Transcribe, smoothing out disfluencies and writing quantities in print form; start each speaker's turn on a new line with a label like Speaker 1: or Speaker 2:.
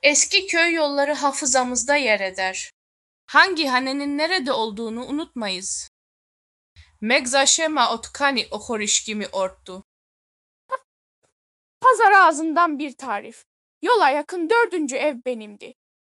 Speaker 1: Eski köy yolları hafızamızda yer eder. Hangi hanenin nerede olduğunu unutmayız. Meg zaşema otkani ohorişkimi orttu.
Speaker 2: Pazar ağzından bir tarif. Yola yakın 4. ev benimdi.